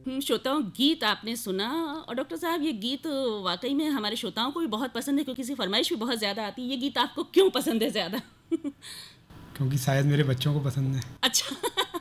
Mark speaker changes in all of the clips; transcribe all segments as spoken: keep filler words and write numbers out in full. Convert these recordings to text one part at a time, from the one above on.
Speaker 1: हम्म, श्रोताओं, गीत आपने सुना और डॉक्टर साहब ये गीत वाकई में हमारे श्रोताओं को भी बहुत पसंद है क्योंकि इसकी फरमाइश भी बहुत ज़्यादा आती है। ये गीत आपको क्यों पसंद है ज़्यादा?
Speaker 2: क्योंकि शायद मेरे बच्चों को पसंद है।
Speaker 1: अच्छा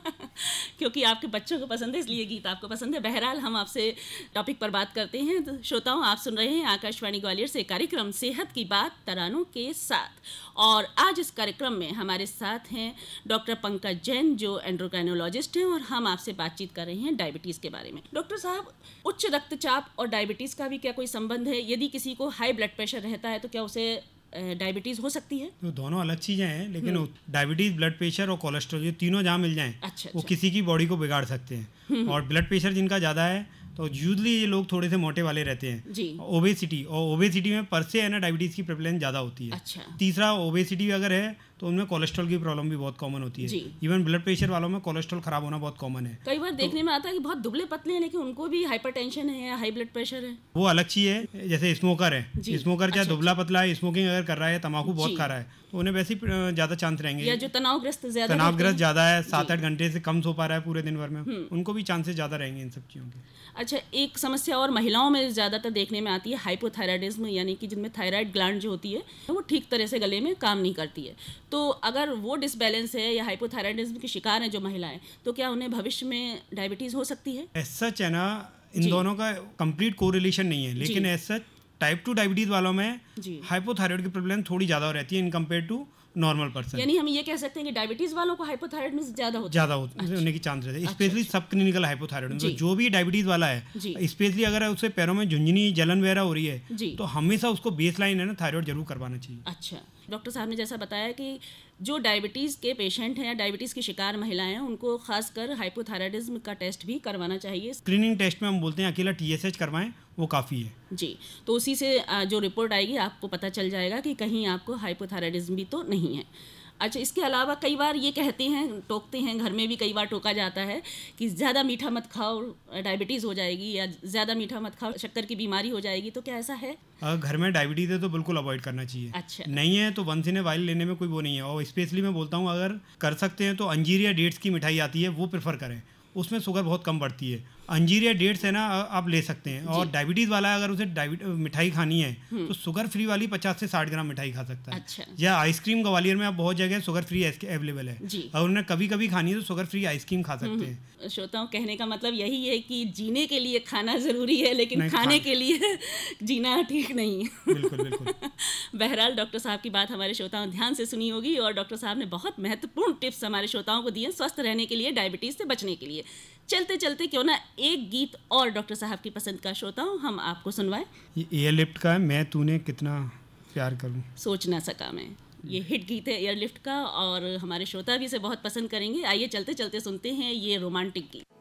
Speaker 1: क्योंकि आपके बच्चों को पसंद है इसलिए गीत आपको पसंद है। बहरहाल हम आपसे टॉपिक पर बात करते हैं। तो श्रोताओं, आप सुन रहे हैं आकाशवाणी ग्वालियर से कार्यक्रम सेहत की बात तरानों के साथ, और आज इस कार्यक्रम में हमारे साथ हैं डॉक्टर पंकज जैन जो एंड्रोक्राइनोलॉजिस्ट हैं, और हम आपसे बातचीत कर रहे हैं डायबिटीज़ के बारे में। डॉक्टर साहब, उच्च रक्तचाप और डायबिटीज़ का भी क्या कोई संबंध है? यदि किसी को हाई ब्लड प्रेशर रहता है तो क्या उसे डायबिटीज़ हो सकती है?
Speaker 2: तो दोनों अलग चीज़ें हैं, लेकिन डायबिटीज़, ब्लड प्रेशर और कोलेस्ट्रॉल, ये तीनों जहाँ मिल जाएं
Speaker 1: अच्छा,
Speaker 2: वो
Speaker 1: अच्छा।
Speaker 2: किसी की बॉडी को बिगाड़ सकते हैं। और ब्लड प्रेशर जिनका ज़्यादा है तो यूजली ये लोग थोड़े से मोटे वाले रहते हैं।
Speaker 1: जी।
Speaker 2: ओबेसिटी, और ओबेसिटी में पर से है ना डायबिटीज़ की प्रेवलेंस ज़्यादा होती है।
Speaker 1: अच्छा।
Speaker 2: तीसरा, ओबेसिटी अगर है तो उनमें कोलेस्ट्रॉल की प्रॉब्लम भी बहुत कॉमन होती है। इवन ब्लड प्रेशर वालों में कोलेस्ट्रॉल खराब होना बहुत कॉमन है।
Speaker 1: कई बार देखने में आता है कि बहुत दुबले पतले हैं लेकिन उनको भी हाइपरटेंशन है या हाई ब्लड प्रेशर है।
Speaker 2: वो अलग चीज़ है। जैसे स्मोकर है, स्मोकर चाहे
Speaker 1: अच्छा,
Speaker 2: दुबला पतला है, स्मोकिंग अगर कर रहा है, तमाकू बहुत
Speaker 1: जी।
Speaker 2: खा रहा है, तो उन्हें वैसे ही ज़्यादा चांस रहेंगे।
Speaker 1: या जो तनावग्रस्त ज़्यादा
Speaker 2: तनावग्रस्त ज़्यादा है, सात आठ घंटे से कम सो पा रहा है पूरे दिन भर में, उनको भी चांसेस ज़्यादा रहेंगे इन सब चीज़ों के।
Speaker 1: अच्छा, एक समस्या और महिलाओं में ज़्यादातर देखने में आती है हाइपोथायराइडिज्म, यानी कि जिनमें थायराइड ग्लैंड जो होती है वो ठीक तरह से गले में काम नहीं करती है। तो अगर वो डिसबैलेंस है या हाइपोथायराइडिज्म की शिकार हैं जो महिलाएं, तो क्या उन्हें भविष्य में डायबिटीज़ हो सकती है?
Speaker 2: एज सच है ना, इन दोनों का कंप्लीट कोरिलेशन नहीं है, लेकिन as such type two diabetes वालों में हाइपोथायराइड की प्रॉब्लम थोड़ी ज़्यादा रहती है in compare to normal person.
Speaker 1: यानी हम ये कह सकते हैं कि डायबिटीज वालों को हाइपोथायराइडिज्म ज़्यादा होता
Speaker 2: ज़्यादा होने की चांस रहते हैं, स्पेशली सब क्लिनिकल हाइपोथायराइडिज्म। जो भी डायबिटीज़ वाला है, स्पेशली अगर उससे पैरों में झुंझुनी जलन वगैरह हो रही है तो हमेशा उसको बेस लाइन है ना थायराइड जरूर करवाना चाहिए।
Speaker 1: अच्छा, डॉक्टर साहब ने जैसा बताया कि जो डायबिटीज़ के पेशेंट हैं या डायबिटीज़ की शिकार महिलाएं हैं उनको खासकर हाइपोथायराइडिज्म का टेस्ट भी करवाना चाहिए।
Speaker 2: स्क्रीनिंग टेस्ट में हम बोलते हैं अकेला टीएसएच करवाएं, वो काफ़ी है
Speaker 1: जी। तो उसी से जो रिपोर्ट आएगी आपको पता चल जाएगा कि कहीं आपको हाइपोथायराइडिज्म भी तो नहीं है। अच्छा, इसके अलावा कई बार ये कहते हैं, टोकते हैं, घर में भी कई बार टोका जाता है कि ज़्यादा मीठा मत खाओ डायबिटीज़ हो जाएगी, या ज़्यादा मीठा मत खाओ शक्कर की बीमारी हो जाएगी, तो क्या ऐसा है?
Speaker 2: अगर घर में डायबिटीज़ है तो बिल्कुल अवॉइड करना चाहिए।
Speaker 1: अच्छा।
Speaker 2: नहीं है तो वंस इन ए वाइल लेने में कोई वो नहीं है। और स्पेशली मैं बोलता हूँ अगर कर सकते हैं तो अंजीर या डेट्स की मिठाई आती है वो प्रेफर करें, उसमें शुगर बहुत कम बढ़ती है। अंजीर या डेट्स है ना आप ले सकते हैं। और डायबिटीज़ वाला है अगर उसे मिठाई खानी है तो शुगर फ्री वाली पचास से साठ ग्राम मिठाई खा सकता है।
Speaker 1: अच्छा।
Speaker 2: या आइसक्रीम ग्वालियर में आप बहुत जगह शुगर फ्री अवेलेबल है, और उन्हें कभी कभी खानी है तो शुगर फ्री आइसक्रीम खा सकते हैं।
Speaker 1: श्रोताओं, कहने का मतलब यही है कि जीने के लिए खाना ज़रूरी है लेकिन खाने के लिए जीना ठीक नहीं है।
Speaker 2: बिल्कुल बिल्कुल।
Speaker 1: बहरहाल डॉक्टर साहब की बात हमारे श्रोताओं ध्यान से सुनी होगी, और डॉक्टर साहब ने बहुत महत्वपूर्ण टिप्स हमारे श्रोताओं को दिए स्वस्थ रहने के लिए, डायबिटीज़ से बचने के लिए। चलते चलते क्यों ना एक गीत और डॉक्टर साहब की पसंद का श्रोताओं हम आपको सुनवाएं।
Speaker 2: ये एयरलिफ्ट का है, मैं तूने कितना प्यार करूं,
Speaker 1: सोच ना सका मैं। ये हिट गीत है एयरलिफ्ट का और हमारे श्रोता भी इसे बहुत पसंद करेंगे। आइए चलते चलते सुनते हैं ये रोमांटिक गीत।